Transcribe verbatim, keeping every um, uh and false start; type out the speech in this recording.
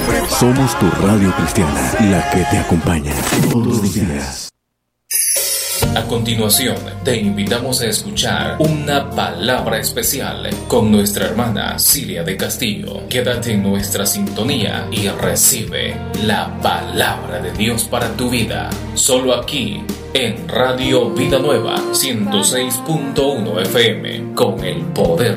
Somos tu radio cristiana, la que te acompaña todos los días. A continuación, te invitamos a escuchar una palabra especial con nuestra hermana Cilia de Castillo. Quédate en nuestra sintonía y recibe la palabra de Dios para tu vida. Solo aquí, en Radio Vida Nueva ciento seis punto uno F M, con el poder